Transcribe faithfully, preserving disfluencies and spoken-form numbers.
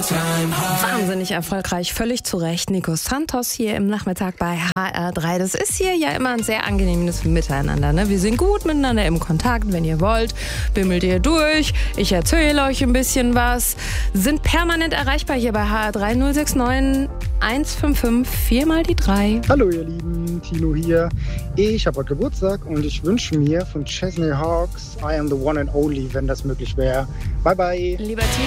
Wahnsinnig erfolgreich, völlig zu Recht. Nico Santos hier im Nachmittag bei H R drei. Das ist hier ja immer ein sehr angenehmes Miteinander. Ne? Wir sind gut miteinander im Kontakt. Wenn ihr wollt, bimmelt ihr durch. Ich erzähle euch ein bisschen was. Sind permanent erreichbar hier bei H R drei null sechs neun eins fünf fünf vier mal die drei. Hallo ihr Lieben, Tino hier. Ich habe heute Geburtstag und ich wünsche mir von Chesney Hawks I Am The One and Only, wenn das möglich wäre. Bye bye. Lieber Tino,